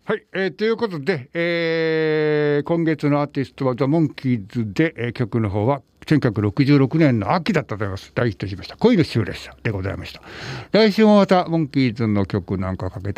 はい、ということで、今月のアーティストはザ・モンキーズで、曲の方は1966年の秋だったと思います。大ヒットしました恋の終列車でございました。来週もまたモンキーズの曲なんかかけて